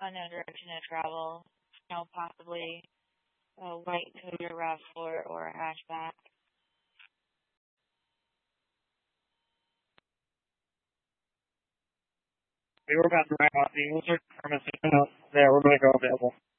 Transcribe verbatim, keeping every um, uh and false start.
unknown direction to travel. You know, possibly a white Toyota RAV four or a hatchback. We were about to wrap up the user permits there. We're going to go available.